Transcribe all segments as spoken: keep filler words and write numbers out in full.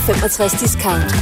femogtres discount.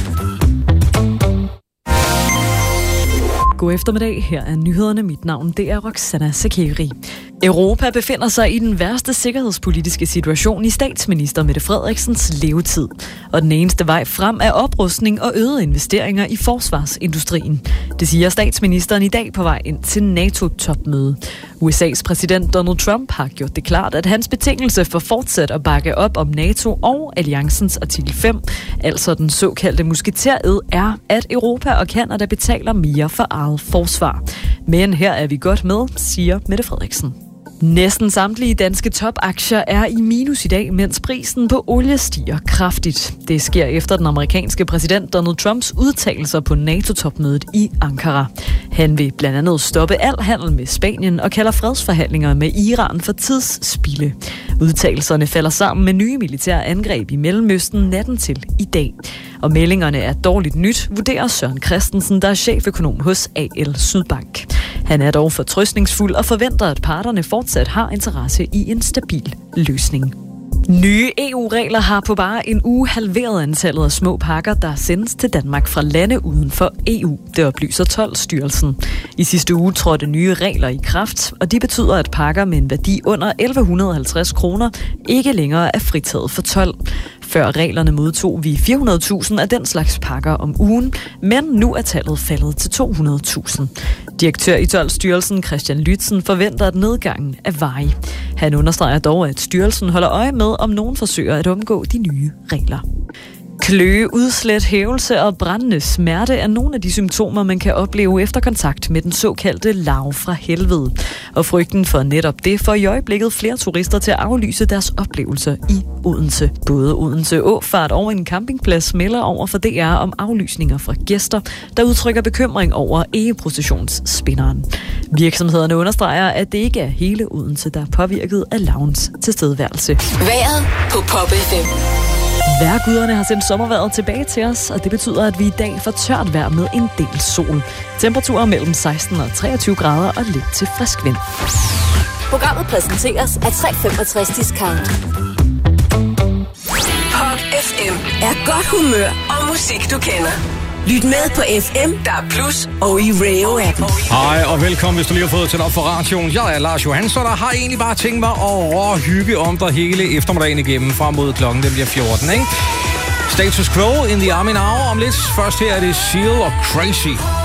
God eftermiddag, her er nyhederne. Mit navn det er Roxana Sakeri. Europa befinder sig i den værste sikkerhedspolitiske situation i statsminister Mette Frederiksens levetid. Og den eneste vej frem er oprustning og øgede investeringer i forsvarsindustrien. Det siger statsministeren i dag på vej ind til NATO-topmøde. U S A's præsident Donald Trump har gjort det klart, at hans betingelse for fortsat at bakke op om NATO og alliancens artikel fem, altså den såkaldte musketered, er, at Europa og Canada betaler mere for eget forsvar. Men her er vi godt med, siger Mette Frederiksen. Næsten samtlige danske topaktier er i minus i dag, mens prisen på olie stiger kraftigt. Det sker efter den amerikanske præsident Donald Trumps udtalelser på NATO-topmødet i Ankara. Han vil blandt andet stoppe al handel med Spanien og kalder fredsforhandlinger med Iran for tidsspilde. Udtalelserne falder sammen med nye militære angreb i Mellemøsten natten til i dag. Og meldingerne er dårligt nyt, vurderer Søren Christensen, der er cheføkonom hos A L Sydbank. Han er dog fortrøstningsfuld og forventer, at parterne fortsat har interesse i en stabil løsning. Nye E U-regler har på bare en uge halveret antallet af små pakker, der sendes til Danmark fra lande uden for E U. Det oplyser Toldstyrelsen. I sidste uge trådte nye regler i kraft, og de betyder, at pakker med en værdi under elleve halvtreds kroner ikke længere er fritaget for told. Før reglerne modtog vi fire hundrede tusind af den slags pakker om ugen, men nu er tallet faldet til to hundrede tusind. Direktør i Toldstyrelsen Christian Lytzen forventer, at nedgangen er varig. Han understreger dog, at styrelsen holder øje med, om nogen forsøger at omgå de nye regler. Kløe, udslæt, hævelse og brændende smerte er nogle af de symptomer, man kan opleve efter kontakt med den såkaldte larve fra helvede. Og frygten for netop det får i øjeblikket flere turister til at aflyse deres oplevelser i Odense. Både Odense Åfart og en campingplads melder over for D R om aflysninger fra gæster, der udtrykker bekymring over egeprocessionsspinderen. Virksomhederne understreger, at det ikke er hele Odense, der er påvirket af larvens tilstedeværelse. Vejret på Pop F M. Vejrguderne har sendt sommervejret tilbage til os, og det betyder, at vi i dag får tørt vejr med en del sol. Temperaturer mellem seksten og treogtyve grader og lidt til frisk vind. Programmet præsenteres af tre femogtres discount. Pop F M er godt humør og musik, du kender. Lyt med på F M, der er Plus og i Radio-appen. Hej og velkommen, hvis du lige har fået tændt op for radioen. Jeg er Lars Johansson, og har egentlig bare tænkt mig at råhygge om dig hele eftermiddagen igennem frem mod klokken, den bliver fjorten, ikke? Status Quo in the Army Now. Om lidt først her er det Seal og Crazy.